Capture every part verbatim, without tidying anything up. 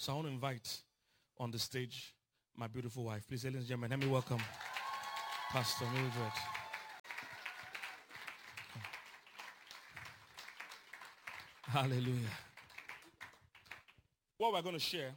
So I want to invite on the stage my beautiful wife. Please, ladies and gentlemen, let me welcome Pastor Mildred. Hallelujah. What we're going to share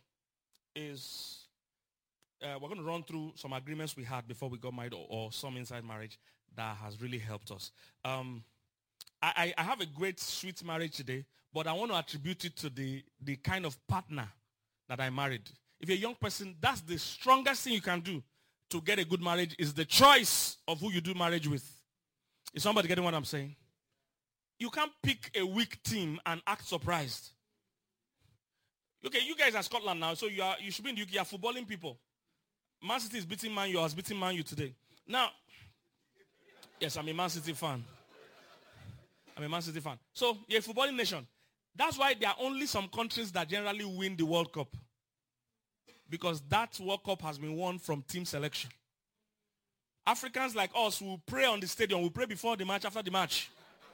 is uh, we're going to run through some agreements we had before we got married, or, or some inside marriage that has really helped us. Um, I, I have a great, sweet marriage today, but I want to attribute it to the, the kind of partner that I married. If you're a young person, that's the strongest thing you can do to get a good marriage, is the choice of who you do marriage with. Is somebody getting what I'm saying? You can't pick a weak team and act surprised. Okay, you guys are Scotland now, so you are you should be in the U K. You are footballing people. Man City is beating Man U. I was beating Man U today. Now, yes, I'm a Man City fan. I'm a Man City fan. So, you're a footballing nation. That's why there are only some countries that generally win the World Cup. Because that World Cup has been won from team selection. Africans like us will pray on the stadium. We pray before the match, after the match.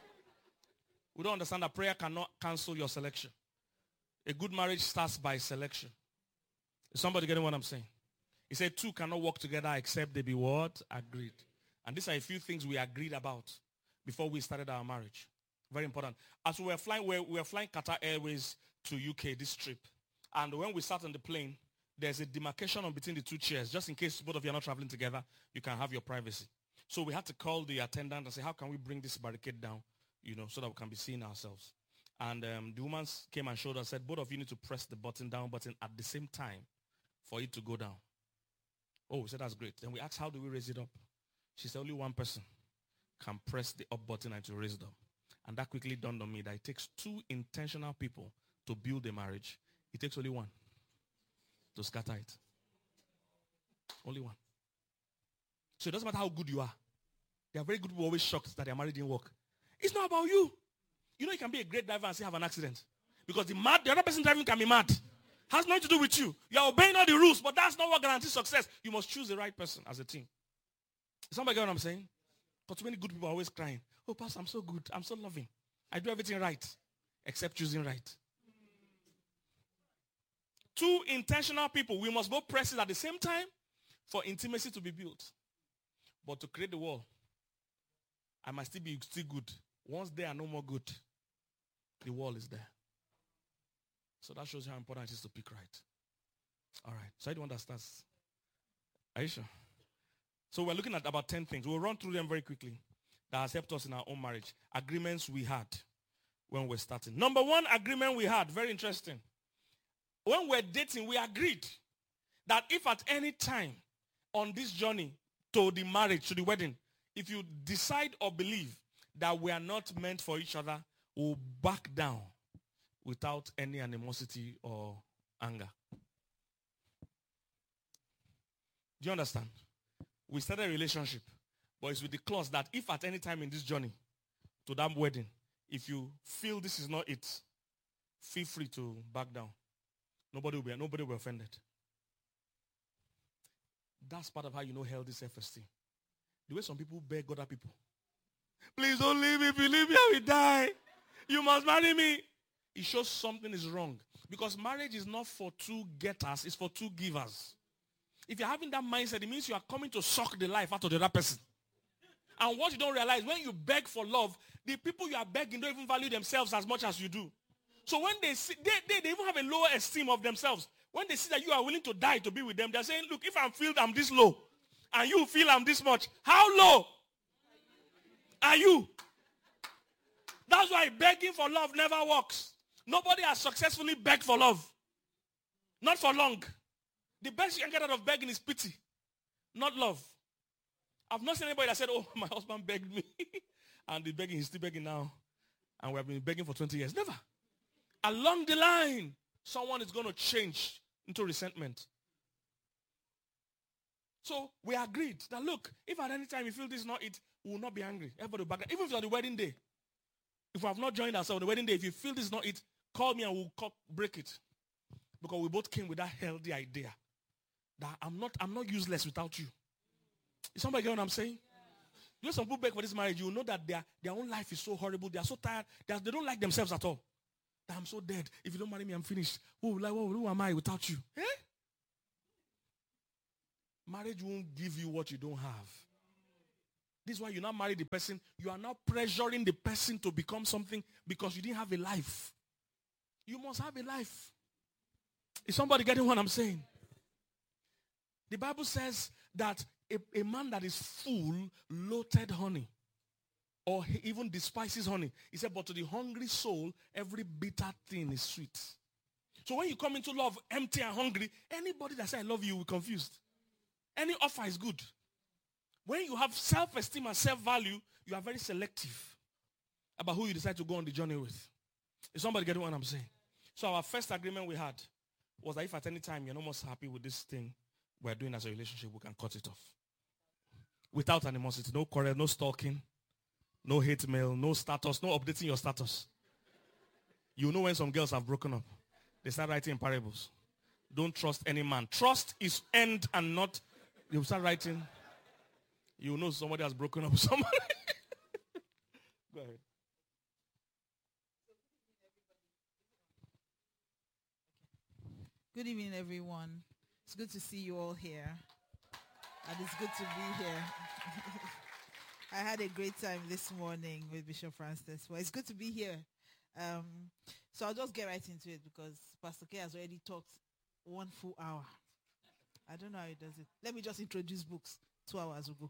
We don't understand that prayer cannot cancel your selection. A good marriage starts by selection. Is somebody getting what I'm saying? He said two cannot work together except they be what? Agreed. And these are a few things we agreed about before we started our marriage. Very important. As we were flying, we were flying Qatar Airways to U K this trip. And when we sat on the plane, there's a demarcation on between the two chairs. Just in case both of you are not traveling together, you can have your privacy. So we had to call the attendant and say, how can we bring this barricade down, you know, so that we can be seeing ourselves. And um, the woman came and showed us, said, both of you need to press the button down button at the same time for it to go down. Oh, we said, that's great. Then we asked, how do we raise it up? She said, only one person can press the up button and to raise it up. And that quickly dawned on me that it takes two intentional people to build a marriage. It takes only one to scatter it. Only one. So it doesn't matter how good you are. There are very good people always shocked that their marriage didn't work. It's not about you. You know you can be a great driver and still have an accident. Because the mad, the other person driving can be mad. Has nothing to do with you. You are obeying all the rules, but that's not what guarantees success. You must choose the right person as a team. Somebody get what I'm saying? But too many good people are always crying. Oh, Pastor, I'm so good. I'm so loving. I do everything right, except choosing right. Two intentional people. We must both press it at the same time for intimacy to be built. But to create the wall, I must still be still good. Once they are no more good, the wall is there. So that shows how important it is to pick right. All right. So I don't understand. Are you sure? So we're looking at about ten things. We'll run through them very quickly. That has helped us in our own marriage. Agreements we had when we're starting. Number one agreement we had, very interesting. When we're dating, we agreed that if at any time on this journey to the marriage, to the wedding, if you decide or believe that we are not meant for each other, we'll back down without any animosity or anger. Do you understand? We started a relationship, but it's with the clause that if at any time in this journey to that wedding, if you feel this is not it, feel free to back down. Nobody will be, nobody will be offended. That's part of how you know healthy self-esteem. The way some people beg other people. Please don't leave me. If you leave me, I will die. You must marry me. It shows something is wrong. Because marriage is not for two getters, it's for two givers. If you're having that mindset, it means you are coming to suck the life out of the other person. And what you don't realize, when you beg for love, the people you are begging don't even value themselves as much as you do. So when they see, they, they, they even have a lower esteem of themselves. When they see that you are willing to die to be with them, they're saying, look, if I feel I'm this low, and you feel I'm this much, how low are you? That's why begging for love never works. Nobody has successfully begged for love. Not for long. The best you can get out of begging is pity, not love. I've not seen anybody that said, oh, my husband begged me. And the begging, he's still begging now. And we have been begging for twenty years. Never. Along the line, someone is going to change into resentment. So we agreed that, look, if at any time you feel this is not it, we will not be angry. Everybody will back down. Even if it's on the wedding day. If we have not joined ourselves on the wedding day, if you feel this is not it, call me and we'll cut, break it. Because we both came with that healthy idea that I'm not, I'm not useless without you. Is somebody get what I'm saying? You know, some people beg for this marriage, you know that their, their own life is so horrible. They are so tired. They, are, they don't like themselves at all. that I'm so dead. If you don't marry me, I'm finished. Who, like, who, who am I without you? Eh? Marriage won't give you what you don't have. This is why you now marry the person. You are now pressuring the person to become something because you didn't have a life. You must have a life. Is somebody getting what I'm saying? The Bible says that a, a man that is full loathed honey, or he even despises honey. He said, but to the hungry soul, every bitter thing is sweet. So when you come into love empty and hungry, anybody that says I love you will be confused. Any offer is good. When you have self-esteem and self-value, you are very selective about who you decide to go on the journey with. Is somebody getting what I'm saying? So our first agreement we had was that if at any time you're not most happy with this thing we're doing as a relationship, we can cut it off. Without animosity, no quarrel, no stalking, no hate mail, no status, no updating your status. You know when some girls have broken up. They start writing in parables. Don't trust any man. Trust is end and not, you start writing. You know somebody has broken up with somebody. Go ahead. Good evening, everyone. It's good to see you all here. And it's good to be here. I had a great time this morning with Bishop Francis. Well, it's good to be here. Um, so I'll just get right into it because Pastor K has already talked one full hour. I don't know how he does it. Let me just introduce books two hours ago.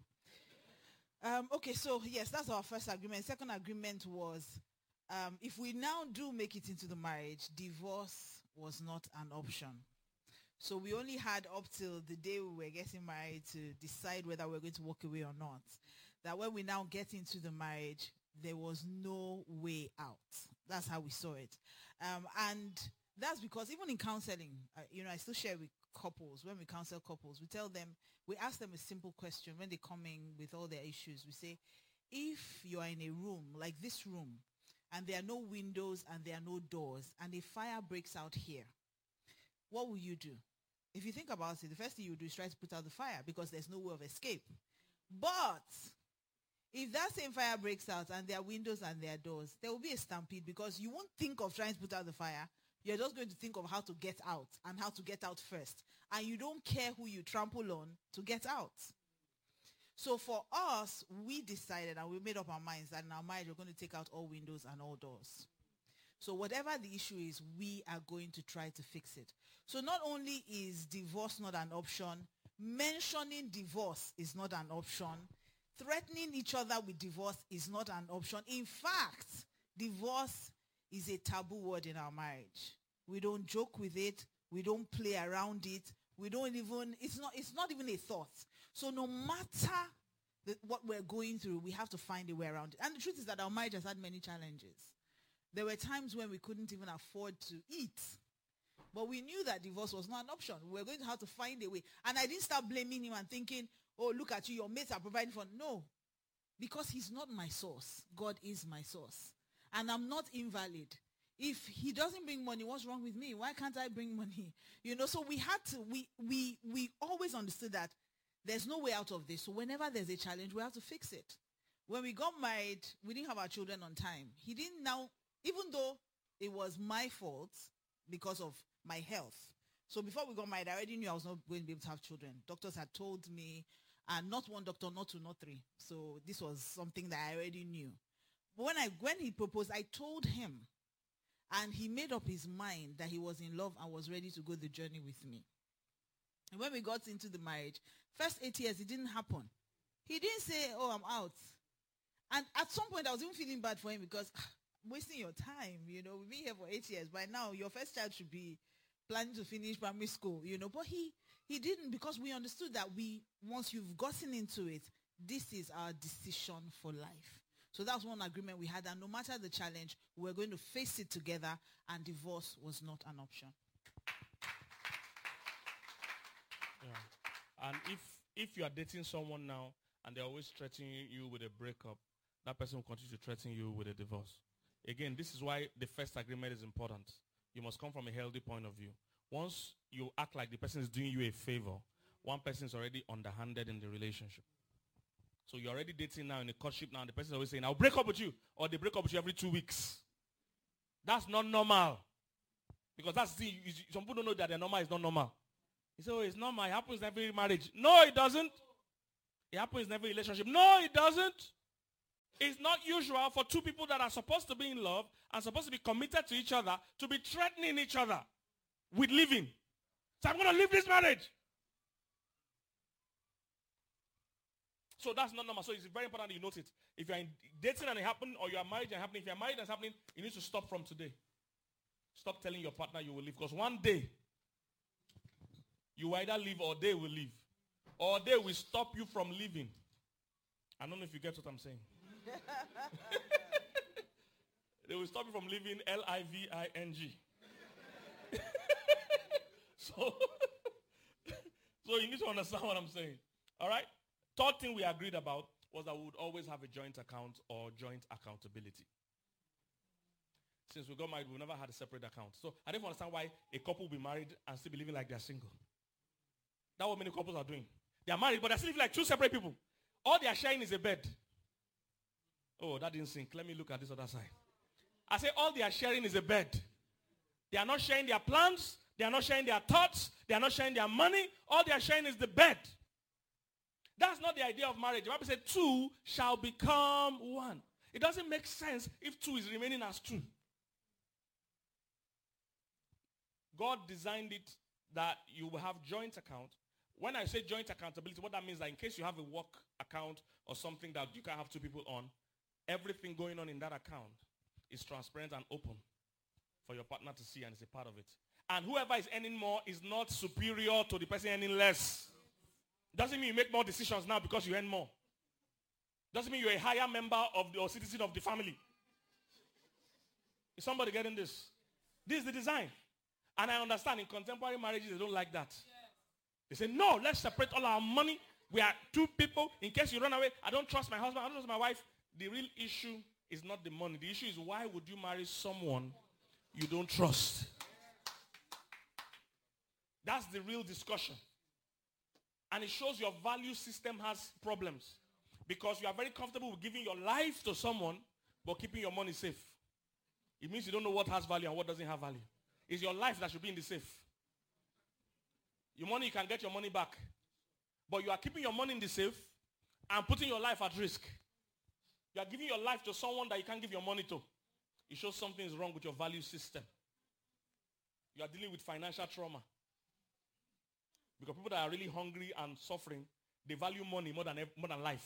Um, okay, so yes, that's our first agreement. Second agreement was um, if we now do make it into the marriage, divorce was not an option. So we only had up till the day we were getting married to decide whether we we're going to walk away or not. That when we now get into the marriage, there was no way out. That's how we saw it. Um, and that's because even in counseling, uh, you know, I still share with couples. When we counsel couples, we tell them, we ask them a simple question when they come in with all their issues. We say, if you are in a room like this room, and there are no windows and there are no doors, and a fire breaks out here, what will you do? If you think about it, the first thing you do is try to put out the fire because there's no way of escape. But if that same fire breaks out and there are windows and there are doors, there will be a stampede because you won't think of trying to put out the fire. You're just going to think of how to get out and how to get out first. And you don't care who you trample on to get out. So for us, we decided and we made up our minds that in our marriage, we're going to take out all windows and all doors. So whatever the issue is, we are going to try to fix it. So not only is divorce not an option, mentioning divorce is not an option. Threatening each other with divorce is not an option. In fact, divorce is a taboo word in our marriage. We don't joke with it. We don't play around it. We don't even, it's not, it's not even a thought. So no matter the, what we're going through, we have to find a way around it. And the truth is that our marriage has had many challenges. There were times when we couldn't even afford to eat. But we knew that divorce was not an option. We were going to have to find a way. And I didn't start blaming him and thinking, oh, look at you, your mates are providing for. No, because he's not my source. God is my source. And I'm not invalid. If he doesn't bring money, what's wrong with me? Why can't I bring money? You know, so we had to, we, we, we always understood that there's no way out of this. So whenever there's a challenge, we have to fix it. When we got married, we didn't have our children on time. He didn't now, even though it was my fault because of my health. So before we got married, I already knew I was not going to be able to have children. Doctors had told me, and not one doctor, not two, not three. So this was something that I already knew. But when I when he proposed, I told him, and he made up his mind that he was in love and was ready to go the journey with me. And when we got into the marriage, first eight years, it didn't happen. He didn't say, oh, I'm out. And at some point, I was even feeling bad for him because I'm wasting your time. You know, we've been here for eight years. By now, your first child should be planning to finish primary school, you know. But he, he didn't, because we understood that we, once you've gotten into it, this is our decision for life. So that was one agreement we had. And no matter the challenge, we were going to face it together, and divorce was not an option. Yeah. And if if you are dating someone now and they're always threatening you with a breakup, that person will continue to threaten you with a divorce. Again, this is why the first agreement is important. You must come from a healthy point of view. Once you act like the person is doing you a favor, one person is already underhanded in the relationship. So you're already dating now in a courtship now, and the person is always saying, I'll break up with you. Or they break up with you every two weeks. That's not normal. Because that's the, some people don't know that their normal is not normal. You say, oh, it's normal. It happens in every marriage. No, it doesn't. It happens in every relationship. No, it doesn't. It's not usual for two people that are supposed to be in love and supposed to be committed to each other to be threatening each other with living. So I'm going to leave this marriage. So that's not normal. So it's very important that you note it. If you're in dating and it happened, or you are married and it happening, if you're married and it's happening, you need to stop from today. Stop telling your partner you will leave. Because one day, you will either leave or they will leave. Or they will stop you from leaving. I don't know if you get what I'm saying. They will stop you from leaving, L I V I N G. so, so you need to understand what I'm saying. All right? Third thing we agreed about was that we would always have a joint account or joint accountability. Since we got married, we never had a separate account. So I don't understand why a couple will be married and still be living like they're single. That's what many couples are doing. They are married, but they're still living like two separate people. All they are sharing is a bed. Oh, that didn't sink. Let me look at this other side. I say all they are sharing is a bed. They are not sharing their plans. They are not sharing their thoughts. They are not sharing their money. All they are sharing is the bed. That's not the idea of marriage. The Bible said two shall become one. It doesn't make sense if two is remaining as two. God designed it that you will have joint account. When I say joint accountability, what that means is that in case you have a work account or something that you can have two people on, everything going on in that account is transparent and open for your partner to see, and it's a part of it. And whoever is earning more is not superior to the person earning less. Doesn't mean you make more decisions now because you earn more. Doesn't mean you're a higher member of the or citizen of the family. Is somebody getting this? This is the design. And I understand in contemporary marriages, they don't like that. They say, no, let's separate all our money. We are two people. In case you run away, I don't trust my husband, I don't trust my wife. The real issue is not the money. The issue is, why would you marry someone you don't trust? That's the real discussion. And it shows your value system has problems. Because you are very comfortable with giving your life to someone, but keeping your money safe. It means you don't know what has value and what doesn't have value. It's your life that should be in the safe. Your money, you can get your money back. But you are keeping your money in the safe and putting your life at risk. You are giving your life to someone that you can't give your money to. It shows something is wrong with your value system. You are dealing with financial trauma. Because people that are really hungry and suffering, they value money more than, more than life.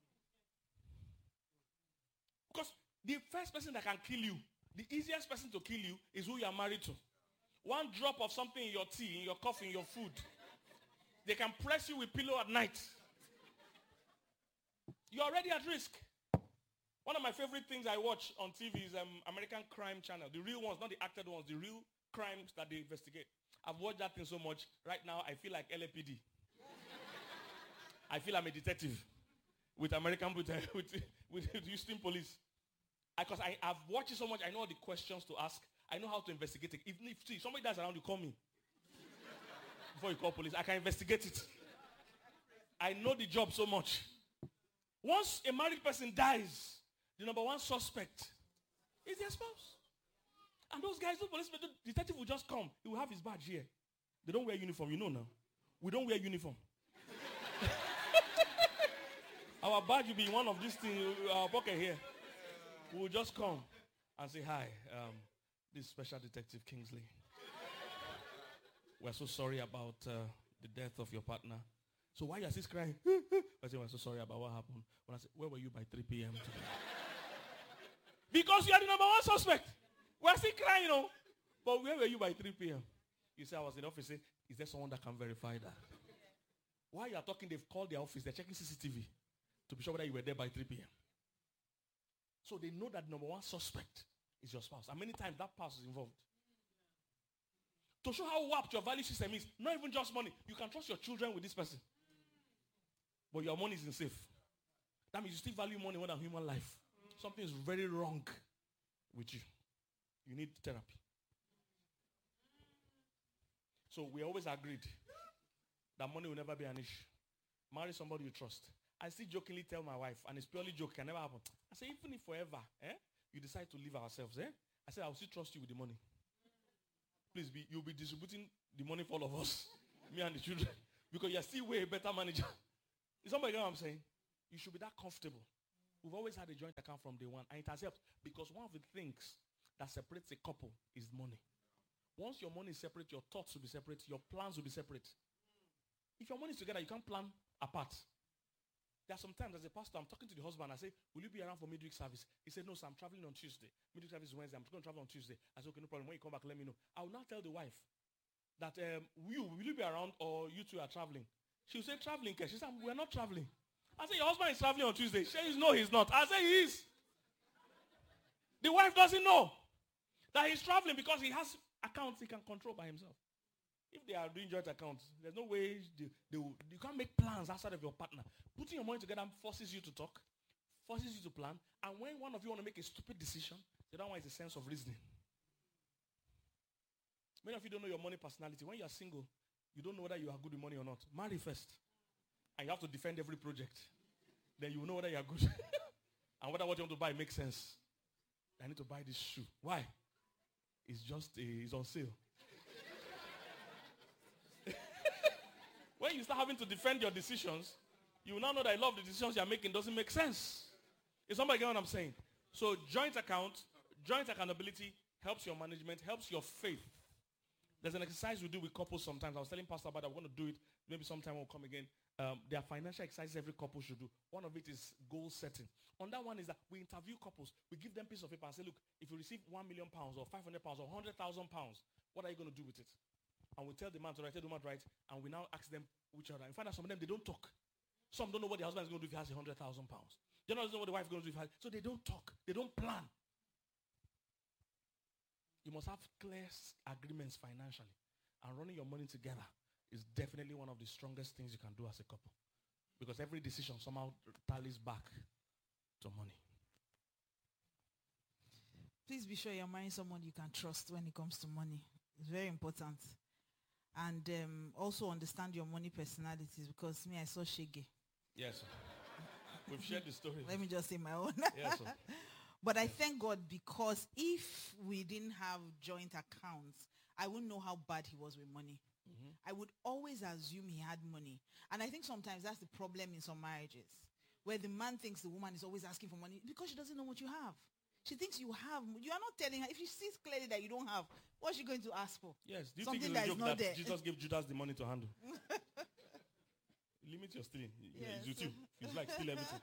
Because the first person that can kill you, the easiest person to kill you is who you are married to. One drop of something in your tea, in your coffee, in your food. They can press you with pillow at night. You're already at risk. One of my favorite things I watch on T V is um, American Crime Channel. The real ones, not the acted ones, the real crimes that they investigate. I've watched that thing so much. Right now, I feel like L A P D. I feel I'm a detective with American, with, uh, with, with, with Houston police. Because I, I've watched it so much, I know the questions to ask. I know how to investigate it. Even if, if somebody dies around, you call me. Before you call police, I can investigate it. I know the job so much. Once a married person dies, the number one suspect is their spouse. And those guys, those policemen, the detective will just come. He will have his badge here. They don't wear uniform, you know now. We don't wear uniform. Our badge will be one of these things, our pocket here. We will just come and say, hi, um, this is Special Detective Kingsley. We're so sorry about uh, the death of your partner. So why are you still crying? I say, we're so sorry about what happened. When I say, where were you by three p.m. Because you are the number one suspect. We're still crying, you know. But where were you by three p.m.? You say, I was in the office. Say, is there someone that can verify that? While you are talking, they've called their office. They're checking C C T V to be sure whether you were there by three p.m. So they know that number one suspect is your spouse. And many times that spouse is involved. To show how warped your value system is, not even just money. You can trust your children with this person. But your money is in safe. That means you still value money more than human life. Something is very wrong with you. You need therapy. So we always agreed that money will never be an issue. Marry somebody you trust. I still jokingly tell my wife, and it's purely joke, can never happen. I say, even if forever, eh, you decide to leave ourselves, eh, I said, I'll still trust you with the money. Please, be you'll be distributing the money for all of us, me and the children, because you're still way a better manager. Is somebody get what I'm saying? You should be that comfortable. We've always had a joint account from day one, and it has helped because one of the things that separates a couple is money. Once your money is separate, your thoughts will be separate, your plans will be separate. If your money is together, you can't plan apart. There are some times as a pastor, I'm talking to the husband, I say, will you be around for midweek service? He said, no, sir, I'm traveling on Tuesday. Midweek service is Wednesday, I'm going to travel on Tuesday. I said, okay, no problem. When you come back, let me know. I will now tell the wife that, um, you, will you be around or you two are traveling? She will say, traveling, she said, we're not traveling. I said, your husband is traveling on Tuesday. She says, no, he's not. I say, he is. The wife doesn't know that he's traveling because he has accounts he can control by himself. If they are doing joint accounts, there's no way they, they will, you can't make plans outside of your partner. Putting your money together forces you to talk, forces you to plan, and when one of you want to make a stupid decision, the other one is a sense of reasoning. Many of you don't know your money personality. When you are single, you don't know whether you are good with money or not. Marry first. And you have to defend every project. Then you will know whether you are good. And whether what you want to buy makes sense. I need to buy this shoe. Why? It's just, a, it's on sale. When you start having to defend your decisions, you will now know that a lot of the decisions you are making doesn't make sense. Is somebody getting what I'm saying? So joint account, joint accountability helps your management, helps your faith. There's an exercise we do with couples sometimes. I was telling Pastor about that. We're going to do it. Maybe sometime we'll come again. Um, there are financial exercises every couple should do. One of it is goal setting. On that one is that we interview couples. We give them a piece of paper and say, look, if you receive one million pounds or five hundred pounds or one hundred thousand pounds, what are you going to do with it? And we tell the man to write, tell the woman to write, and we now ask them which other. In fact, some of them, they don't talk. Some don't know what the husband is going to do if he has one hundred thousand pounds. They don't know what the wife is going to do if he has. So they don't talk. They don't plan. You must have clear agreements financially. And running your money together is definitely one of the strongest things you can do as a couple. Because every decision somehow tallies back to money. Please be sure you're marrying someone you can trust when it comes to money. It's very important. And um, also understand your money personalities, because me, I saw Shege. Yes, sir. We've shared the story. Let me just say my own. Yes, sir. But I thank God, because if we didn't have joint accounts, I wouldn't know how bad he was with money. Mm-hmm. I would always assume he had money. And I think sometimes that's the problem in some marriages, where the man thinks the woman is always asking for money because she doesn't know what you have. She thinks you have. You are not telling her. If she sees clearly that you don't have, what's she going to ask for? Yes. Do you Something think it's a joke that, that Jesus gave Judas the money to handle? Limit your stealing. Yes. You too. It's like steal everything.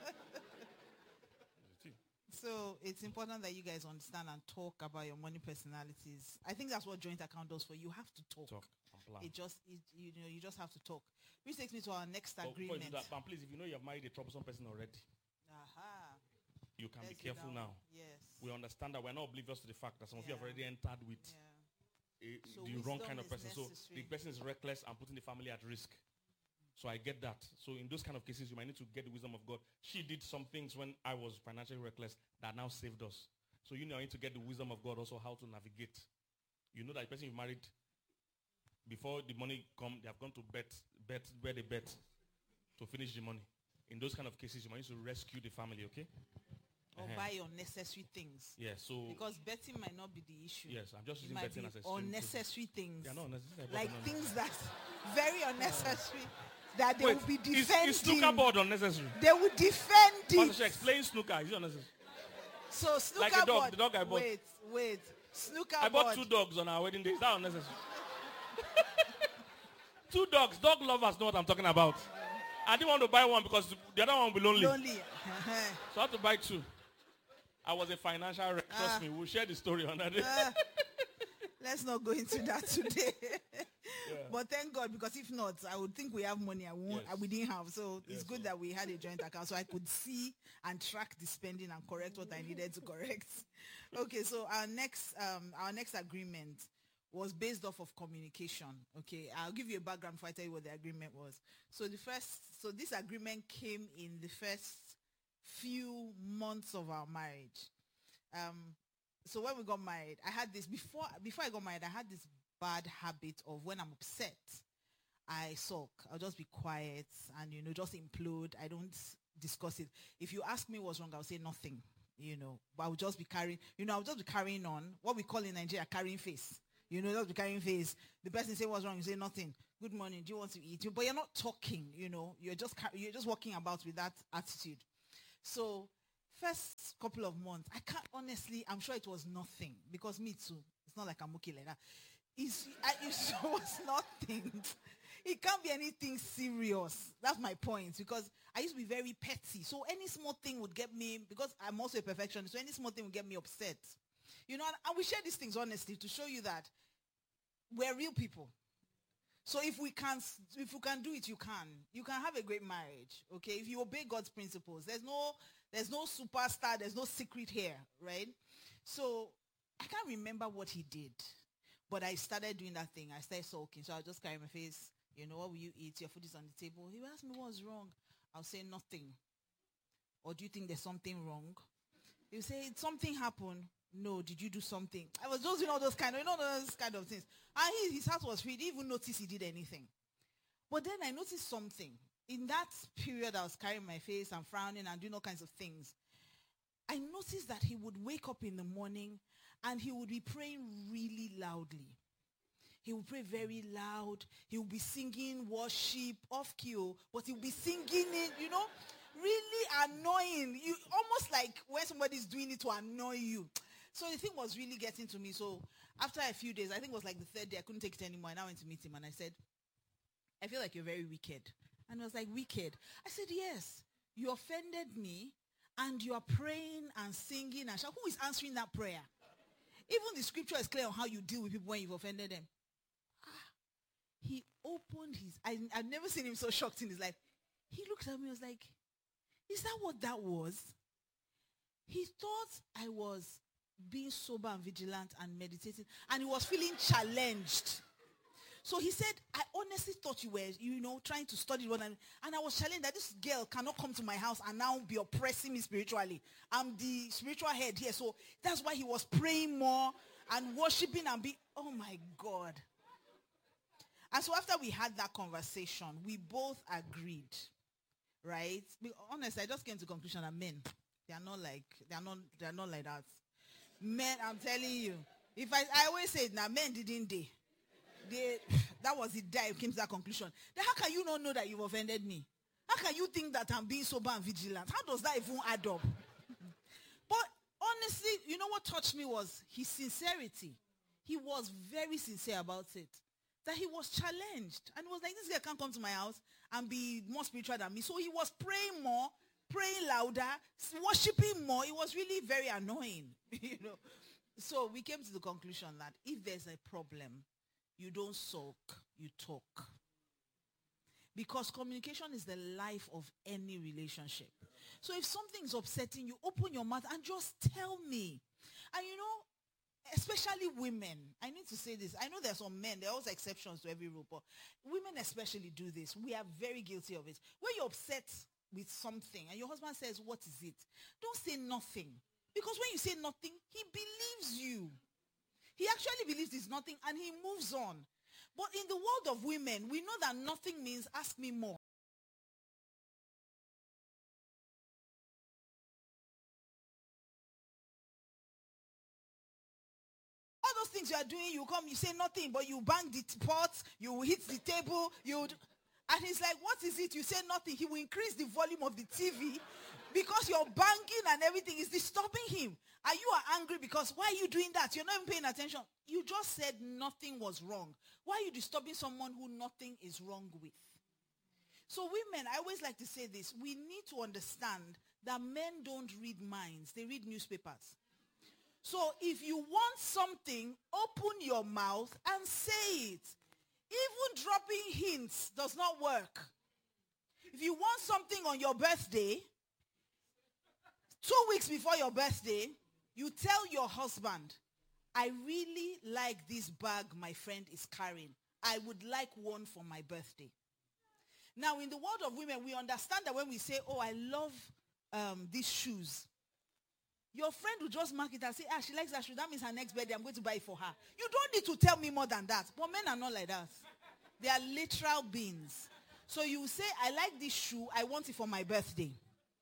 So it's important that you guys understand and talk about your money personalities. I think that's what joint account does for you. You have to talk. Talk and plan. It just, it, you know, you just have to talk. Which takes me to our next but agreement. Before you do that, but please, if you know you have married a troublesome person already, Aha. you can Let's be careful now. Yes. We understand that we're not oblivious to the fact that some of you Yeah. have already entered with Yeah. a, So the wrong wisdom kind of is person. So necessary. the person is reckless and putting the family at risk. So I get that. So in those kind of cases, you might need to get the wisdom of God. She did some things when I was financially reckless that now saved us. So you know, need to get the wisdom of God also how to navigate. You know that the person you married, before the money come, they have gone to bet, bet, where they bet to finish the money. In those kind of cases, you might need to rescue the family, okay? Or Uh-huh. buy unnecessary things. Yeah, so... Because betting might not be the issue. Yes, I'm just It using might betting be as a extreme unnecessary things. Yeah, no, unnecessary. Like But things that very unnecessary that they Wait, will be is, defending. is snooker board unnecessary? They will defend it. Pastor, explain snooker. Is it unnecessary? So snooker Like a dog, board. the dog I bought. Wait, wait. Snooker I bought board. two dogs on our wedding day. Is that unnecessary? Two dogs. Dog lovers know what I'm talking about. I didn't want to buy one because the other one will be lonely. Lonely. So I had to buy two. I was a financial wreck. Trust Ah. me. We'll share the story on that day. Uh, let's not go into that today. Yeah. But thank God, because if not, I would think we have money I won't, Yes. we didn't have. So it's Yes, good sir. that we had a joint account so I could see and track the spending and correct what I needed to correct. Okay, so our next um our next agreement was based off of communication. Okay, I'll give you a background before I tell you what the agreement was. So the first, so this agreement came in the first few months of our marriage. Um, so when we got married, I had this before before I got married, I had this bad habit of when I'm upset, I sulk. I'll just be quiet and, you know, just implode. I don't discuss it. If you ask me what's wrong, I'll say nothing. you know, but I would just be carrying, you know, I would just be carrying on, what we call in Nigeria, carrying face. You know, just be carrying face. The person say what's wrong, you say nothing. Good morning, do you want to eat? But you're not talking, you know, you're just, you're just walking about with that attitude. So, first couple of months, I can't, honestly, I'm sure it was nothing, because me too, it's not like I'm okay like that. It's, I, it was nothing. It can't be anything serious. That's my point. Because I used to be very petty. So any small thing would get me, because I'm also a perfectionist, so any small thing would get me upset. You know, and, and we share these things honestly to show you that we're real people. So if we can, if we can do it, you can. You can have a great marriage, okay? If you obey God's principles, there's no, there's no superstar, there's no secret here, right? So I can't remember what he did, but I started doing that thing. I started sulking, so I'll just carry my face. You know, what will you eat? Your food is on the table. He will ask me what's wrong. I'll say nothing. Or do you think there's something wrong? He'll say, something happened. No, did you do something? I was just doing all those kind of, you know, those kind of things. And he, his heart was free. He didn't even notice he did anything. But then I noticed something. In that period, I was carrying my face and frowning and doing all kinds of things. I noticed that he would wake up in the morning and he would be praying really loudly. He would pray very loud. He would be singing worship off key, but he would be singing it, you know, really annoying. You almost like when somebody's doing it to annoy you. So the thing was really getting to me. So after a few days, I think it was like the third day, I couldn't take it anymore. And I went to meet him and I said, I feel like you're very wicked. And he was like, wicked? I said, yes. You offended me and you are praying and singing and shouting. Who is answering that prayer? Even the scripture is clear on how you deal with people when you've offended them. He opened his, I, I've never seen him so shocked in his life. He looked at me and was like, is that what that was? He thought I was being sober and vigilant and meditating, and he was feeling challenged. So he said, I honestly thought you were, you know, trying to study what I'm, and I was challenged that this girl cannot come to my house and now be oppressing me spiritually. I'm the spiritual head here. So that's why he was praying more and worshiping and be, oh my God. And so after we had that conversation, we both agreed, right? Be honest, I just came to the conclusion that men, they are not like, they are not, they are not like that. Men, I'm telling you, if I, I always say, now men didn't they? They, that was the day I came to that conclusion. Then how can you not know that you've offended me? How can you think that I'm being sober and vigilant? How does that even add up? But honestly, you know what touched me was his sincerity. He was very sincere about it. That he was challenged. And he was like, this guy can't come to my house and be more spiritual than me. So he was praying more, praying louder, worshiping more. It was really very annoying. you know. So we came to the conclusion that if there's a problem, you don't sulk, you talk. Because communication is the life of any relationship. So if something is upsetting you, open your mouth and just tell me. And you know, especially women, I need to say this. I know there's some men, there are also exceptions to every rule, but women especially do this. We are very guilty of it. When you're upset with something and your husband says, what is it? Don't say nothing. Because when you say nothing, he believes you. He actually believes it's nothing and he moves on. But in the world of women, we know that nothing means ask me more. All those things you are doing, you come, you say nothing, but you bang the pot, you hit the table, you, and he's like, what is it? You say nothing. He will increase the volume of the T V because you're banging and everything is disturbing him. And you are angry because why are you doing that? You're not even paying attention. You just said nothing was wrong. Why are you disturbing someone who nothing is wrong with? So women, I always like to say this. We need to understand that men don't read minds. They read newspapers. So if you want something, open your mouth and say it. Even dropping hints does not work. If you want something on your birthday, two weeks before your birthday, you tell your husband, I really like this bag my friend is carrying. I would like one for my birthday. Now, in the world of women, we understand that when we say, oh, I love um, these shoes, your friend will just mark it and say, ah, she likes that shoe. That means her next birthday, I'm going to buy it for her. You don't need to tell me more than that. But men are not like that. They are literal beings. So you say, I like this shoe. I want it for my birthday.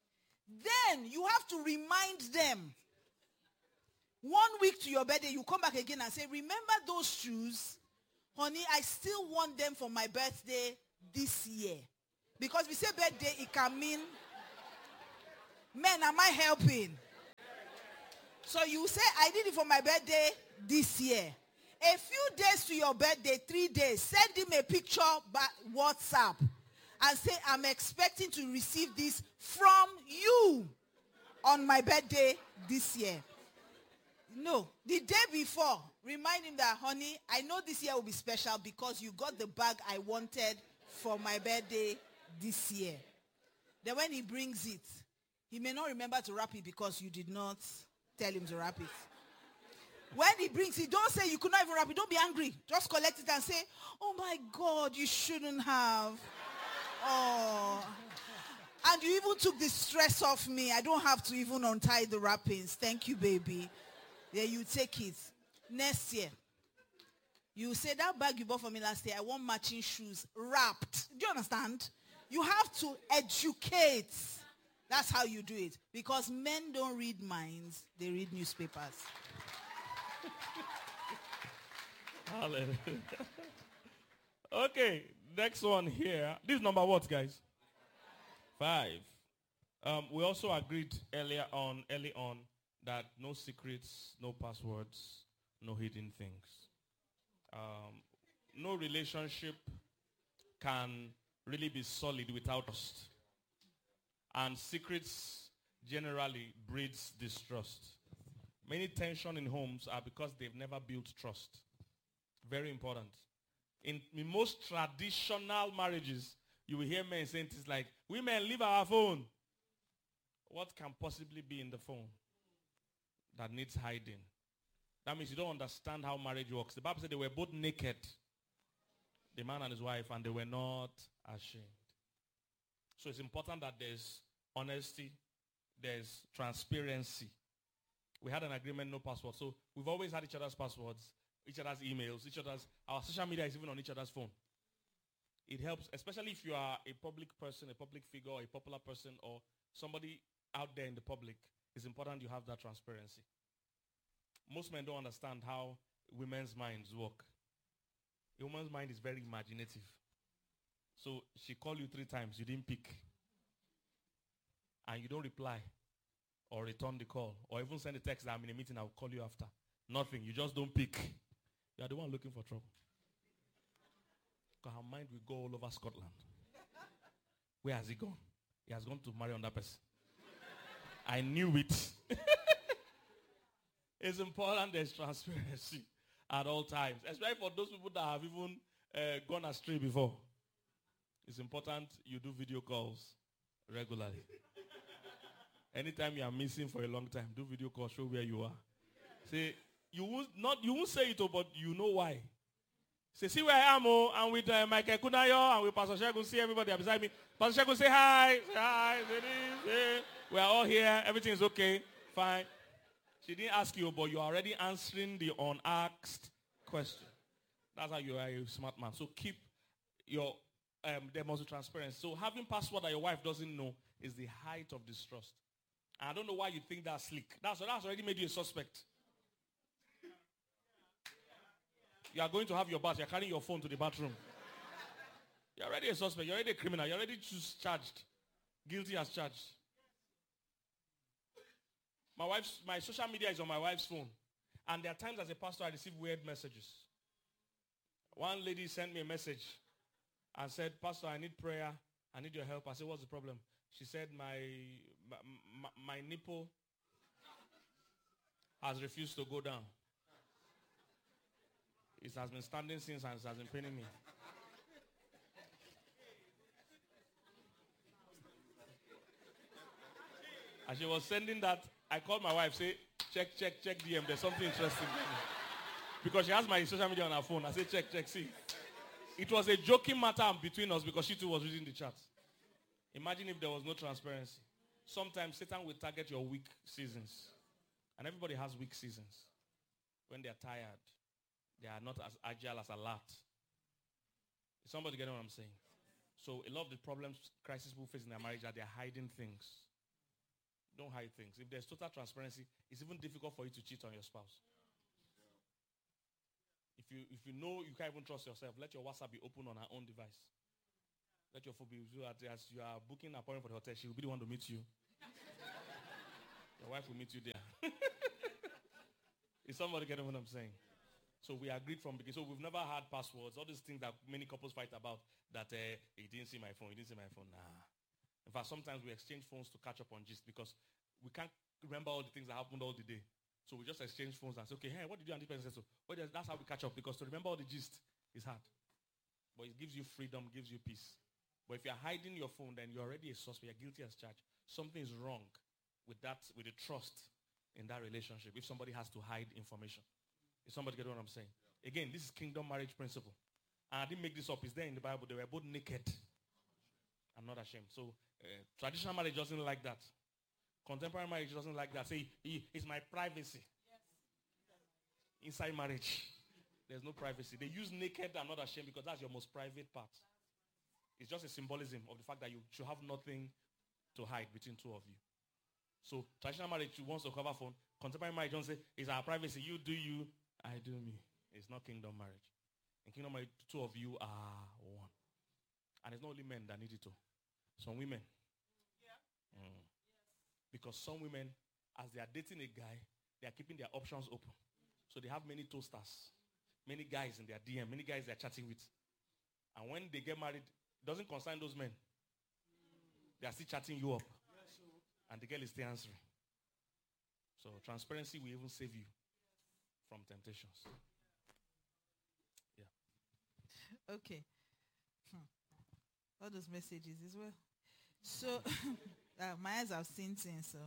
Then you have to remind them. One week to your birthday, you come back again and say, remember those shoes? Honey, I still want them for my birthday this year. Because we say birthday, it can mean, men, am I helping? So you say, I did it for my birthday this year. A few days to your birthday, three days, send him a picture by WhatsApp and say, I'm expecting to receive this from you on my birthday this year. No, the day before, remind him that, honey, I know this year will be special because you got the bag I wanted for my birthday this year. Then when he brings it, he may not remember to wrap it because you did not tell him to wrap it. When he brings it, don't say you could not even wrap it. Don't be angry. Just collect it and say, oh my God, you shouldn't have. Oh. And you even took the stress off me. I don't have to even untie the wrappings. Thank you, baby. Then you take it. Next year, you say, that bag you bought for me last year, I want matching shoes wrapped. Do you understand? You have to educate. That's how you do it. Because men don't read minds. They read newspapers. Hallelujah. Okay, next one here. This is number what, guys? Five. Um, we also agreed earlier on, early on, that no secrets, no passwords, no hidden things. Um, no relationship can really be solid without trust. And secrets generally breeds distrust. Many tension in homes are because they've never built trust. Very important. In, in most traditional marriages, you will hear men saying things like, women, leave our phone. What can possibly be in the phone that needs hiding? That means you don't understand how marriage works. The Bible said they were both naked, the man and his wife, and they were not ashamed. So it's important that there's honesty, there's transparency. We had an agreement, no password. So we've always had each other's passwords, each other's emails, each other's, our social media is even on each other's phone. It helps, especially if you are a public person, a public figure, a popular person, or somebody out there in the public. It's important you have that transparency. Most men don't understand how women's minds work. A woman's mind is very imaginative. So she called you three times, you didn't pick. And you don't reply or return the call or even send a text that I'm in a meeting, I'll call you after. Nothing. You just don't pick. You are the one looking for trouble. Because her mind will go all over Scotland. Where has he gone? He has gone to marry another person. I knew it. It's important there's transparency at all times. Especially for those people that have even uh, gone astray before. It's important you do video calls regularly. Anytime you are missing for a long time, do video call, show where you are. Say, you won't, not, you won't say it, but you know why. Say, see where I am, oh, and with uh, Michael Kunayo, and with Pastor Shegun, see everybody beside me. Pastor Shegun, say hi, say hi, say this, say, we are all here, everything is okay, fine. She didn't ask you, but you're already answering the unasked question. That's how you are a smart man. So keep your, um, there must be transparency. So having password that your wife doesn't know is the height of distrust. And I don't know why you think that's slick. That's, that's already made you a suspect. You are going to have your bath. You're carrying your phone to the bathroom. You're already a suspect. You're already a criminal. You're already charged. Guilty as charged. My wife's, my social media is on my wife's phone. And there are times as a pastor I receive weird messages. One lady sent me a message and said, Pastor, I need prayer. I need your help. I said, what's the problem? She said, my, my, my nipple has refused to go down. It has been standing since and it has been paining me. As she was sending that, I called my wife, say, check, check, check D M. There's something interesting. Because she has my social media on her phone. I said, check, check, see. It was a joking matter between us because she too was reading the chat. Imagine if there was no transparency. Sometimes Satan will target your weak seasons. And everybody has weak seasons. When they are tired, they are not as agile, as alert. Is somebody getting what I'm saying? So a lot of the problems, crisis people face in their marriage, are they're hiding things. Don't hide things. If there's total transparency, it's even difficult for you to cheat on your spouse. If you if you know you can't even trust yourself, let your WhatsApp be open on her own device. Let your phone be so that as you are booking an appointment for the hotel, she will be the one to meet you. Your wife will meet you there. Is somebody getting what I'm saying? So we agreed from beginning. So we've never had passwords. All these things that many couples fight about. That uh, he didn't see my phone. He didn't see my phone. Nah. In fact, sometimes we exchange phones to catch up on gist because we can't remember all the things that happened all the day. So we just exchange phones and say, okay, hey, what did you and this person say? So well, that's how we catch up, because to remember all the gist is hard. But it gives you freedom, gives you peace. But if you're hiding your phone, then you're already a suspect. You're guilty as charged. Something is wrong with that, with the trust in that relationship if somebody has to hide information. Is somebody get what I'm saying? Yeah. Again, this is kingdom marriage principle. And I didn't make this up. It's there in the Bible. They were both naked. I'm not ashamed. So uh, traditional marriage doesn't like that. Contemporary marriage doesn't like that. Say, it's my privacy. Yes. Inside marriage, there's no privacy. They use naked and not ashamed because that's your most private part. It's just a symbolism of the fact that you should have nothing to hide between two of you. So traditional marriage wants to cover phone. Contemporary marriage wants to say, it's our privacy. You do you, I do me. It's not kingdom marriage. In kingdom marriage, two of you are one. And it's not only men that need it to. Some women. Yeah. Mm. Yes. Because some women, as they are dating a guy, they are keeping their options open. So they have many toasters, many guys in their D M, many guys they're chatting with. And when they get married, it doesn't concern those men. They are still chatting you up. Yes, and the girl is still answering. So transparency will even save you from temptations. Yeah. Okay. Hmm. All those messages as well. So, uh, my eyes have seen things. So,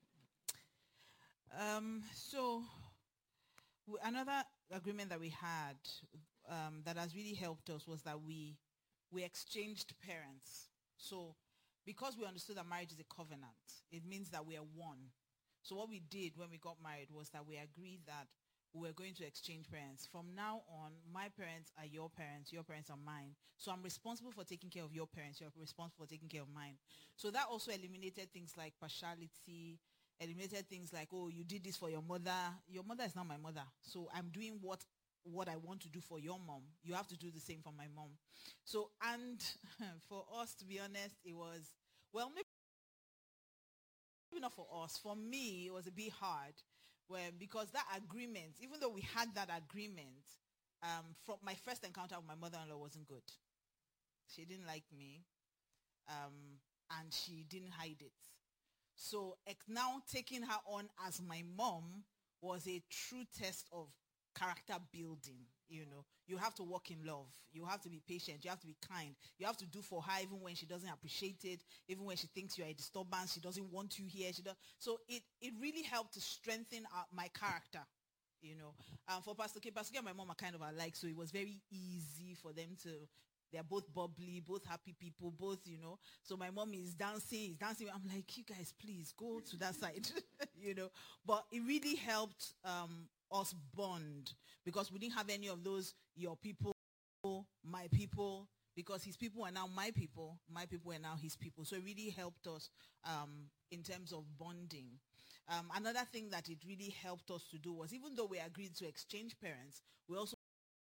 um, so w- another agreement that we had um, that has really helped us was that we we exchanged parents. So, because we understood that marriage is a covenant, it means that we are one. So what we did when we got married was that we agreed that we were going to exchange parents. From now on, my parents are your parents, your parents are mine. So I'm responsible for taking care of your parents, you're responsible for taking care of mine. So that also eliminated things like partiality, eliminated things like, oh, you did this for your mother. Your mother is not my mother. So I'm doing what what I want to do for your mom. You have to do the same for my mom. So, and for us, to be honest, it was, well, maybe not for us. For me, it was a bit hard. Well, because that agreement, even though we had that agreement, um, from my first encounter with my mother-in-law wasn't good. She didn't like me, um, and she didn't hide it. So ex- now taking her on as my mom was a true test of character building. You know, you have to walk in love. You have to be patient. You have to be kind. You have to do for her even when she doesn't appreciate it, even when she thinks you're a disturbance. She doesn't want you here. She does. So it, it really helped to strengthen our, my character. You know, um, for Pastor K, Pastor K and my mom are kind of alike, so it was very easy for them to. They're both bubbly, both happy people, both, you know. So my mom is dancing, is dancing. I'm like, you guys, please go to that side, you know. But it really helped um, us bond because we didn't have any of those, your people, my people, because his people are now my people, my people are now his people. So it really helped us um, in terms of bonding. Um, another thing that it really helped us to do was, even though we agreed to exchange parents, we also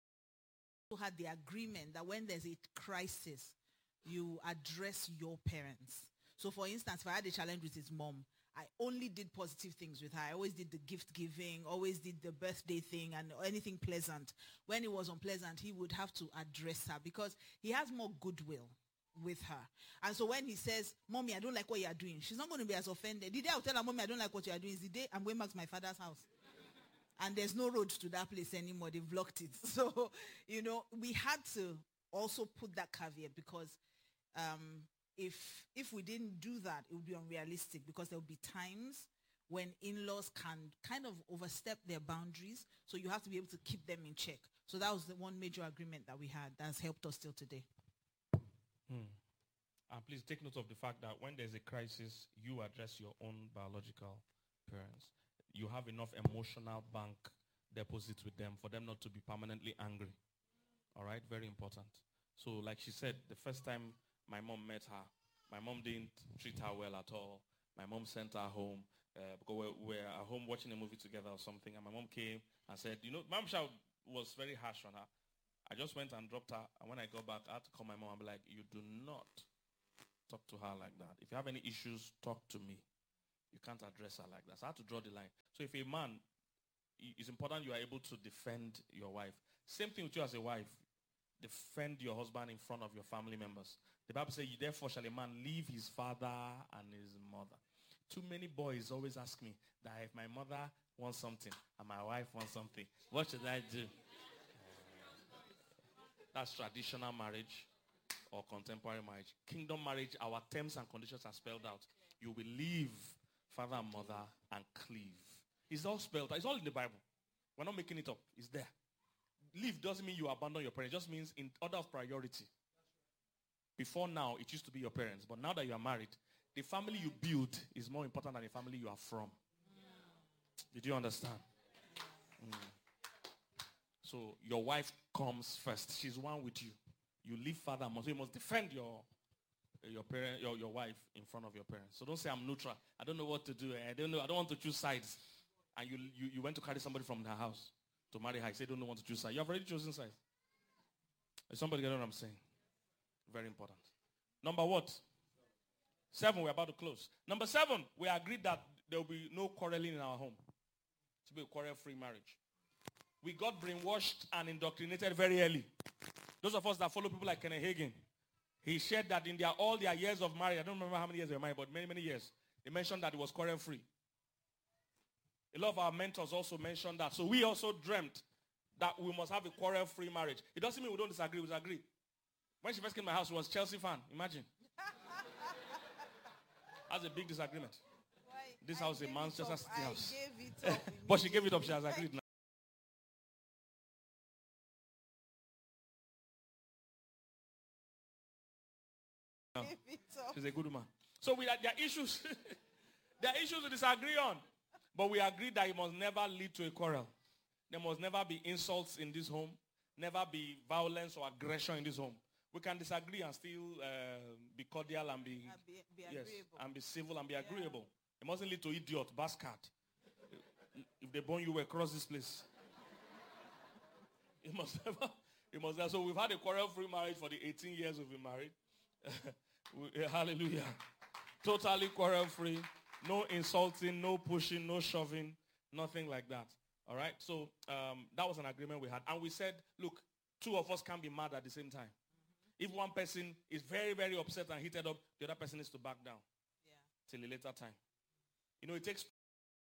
had the agreement that when there's a crisis, you address your parents. So for instance, if I had a challenge with his mom, I only did positive things with her. I always did the gift giving, always did the birthday thing and anything pleasant. When it was unpleasant, he would have to address her because he has more goodwill with her. And so when he says, Mommy, I don't like what you're doing, she's not going to be as offended. The day I'll tell her, Mommy, I don't like what you're doing, is the day I'm going back to my father's house. And there's no road to that place anymore. They've blocked it. So, you know, we had to also put that caveat because um, if if we didn't do that, it would be unrealistic because there will be times when in-laws can kind of overstep their boundaries. So you have to be able to keep them in check. So that was the one major agreement that we had that has helped us till today. Hmm. And please take note of the fact that when there's a crisis, you address your own biological parents. You have enough emotional bank deposits with them for them not to be permanently angry. All right? Very important. So like she said, the first time my mom met her, my mom didn't treat her well at all. My mom sent her home uh, because we're, we're at home watching a movie together or something. And my mom came and said, you know, Mom Shah was very harsh on her. I just went and dropped her. And when I got back, I had to call my mom and be like, you do not talk to her like that. If you have any issues, talk to me. You can't address her like that. So I had to draw the line. So if a man, it's important you are able to defend your wife. Same thing with you as a wife. Defend your husband in front of your family members. The Bible says, therefore shall a man leave his father and his mother. Too many boys always ask me that if my mother wants something and my wife wants something, what should I do? That's traditional marriage or contemporary marriage. Kingdom marriage, our terms and conditions are spelled out. You will leave father and mother and cleave. It's all spelled out. It's all in the Bible. We're not making it up. It's there. Leave doesn't mean you abandon your parents. It just means in order of priority. Before now, it used to be your parents. But now that you are married, the family you build is more important than the family you are from. Did you understand? Mm. So your wife comes first. She's one with you. You leave father and mother. So you must defend your your parent, your, your wife in front of your parents. So don't say I'm neutral. I don't know what to do. I don't know. I don't want to choose sides. And you you, you went to carry somebody from their house to marry her. I say don't want to choose sides. You have already chosen sides. Is somebody getting what I'm saying? Very important. Number what? Seven, we're about to close. Number seven, we agreed that there will be no quarreling in our home. It will be a quarrel-free marriage. We got brainwashed and indoctrinated very early. Those of us that follow people like Kenneth Hagin, he shared that in their all their years of marriage, I don't remember how many years they were married, but many, many years, they mentioned that it was quarrel-free. A lot of our mentors also mentioned that. So we also dreamt that we must have a quarrel-free marriage. It doesn't mean we don't disagree, we disagree. When she first came to my house, she was a Chelsea fan. Imagine. That's a big disagreement. Why? This I house is a gave Manchester it up. City house. I gave it up. But she gave it up. She has agreed now. Gave it up. She's a good woman. So we, there are issues. There are issues to disagree on. But we agreed that it must never lead to a quarrel. There must never be insults in this home. Never be violence or aggression in this home. We can disagree and still uh, be cordial and be, And be, be yes, agreeable. and be civil and be Yeah. agreeable. It mustn't lead to idiot, bastard. If they burn you across this place. It must never, it must never. So we've had a quarrel-free marriage for the eighteen years we've been married. we, hallelujah. Totally quarrel-free. No insulting, no pushing, no shoving, nothing like that. All right? So um, that was an agreement we had. And we said, look, two of us can't be mad at the same time. If one person is very, very upset and heated up, the other person needs to back down Yeah. till a later time. You know, it takes